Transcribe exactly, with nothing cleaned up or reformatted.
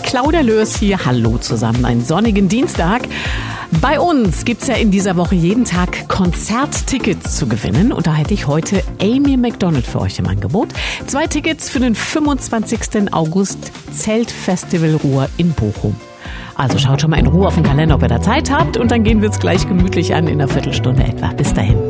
Claudia Lörs hier. Hallo zusammen, einen sonnigen Dienstag. Bei uns gibt's ja in dieser Woche jeden Tag Konzerttickets zu gewinnen. Und da hätte ich heute Amy Macdonald für euch im Angebot. Zwei Tickets für den fünfundzwanzigsten August Zeltfestival Ruhr in Bochum. Also schaut schon mal in Ruhe auf den Kalender, ob ihr da Zeit habt. Und dann gehen wir es gleich gemütlich an in einer Viertelstunde etwa. Bis dahin.